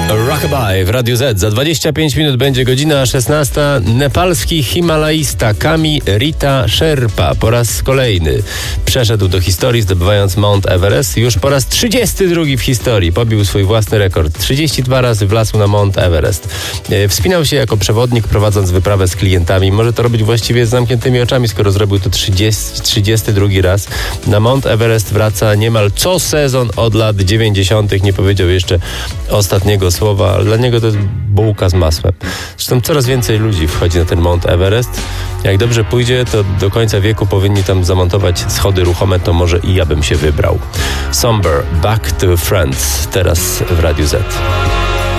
Rockabye w Radiu Z. Za 25 minut będzie godzina 16. Nepalski himalaista Kami Rita Sherpa po raz kolejny przeszedł do historii, zdobywając Mount Everest. Już po raz 32 w historii pobił swój własny rekord. 32 razy wlazł na Mount Everest. Wspinał się jako przewodnik, prowadząc wyprawę z klientami. Może to robić właściwie z zamkniętymi oczami, skoro zrobił to 32 raz. Na Mount Everest wraca niemal co sezon od lat 90. Nie powiedział jeszcze ostatniego słowa, ale dla niego to jest bułka z masłem. Zresztą coraz więcej ludzi wchodzi na ten Mount Everest. Jak dobrze pójdzie, to do końca wieku powinni tam zamontować schody ruchome, to może i ja bym się wybrał. Somber, Back to Friends, teraz w Radiu Z.